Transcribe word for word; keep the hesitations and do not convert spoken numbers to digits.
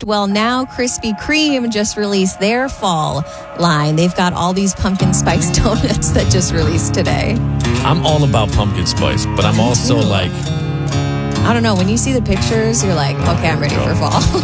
Well, now Krispy Kreme just released their fall line. They've got all these pumpkin spice donuts that just released today. I'm all about pumpkin spice, but I'm also like... I don't know. When you see the pictures, you're like, okay, I'm ready for fall.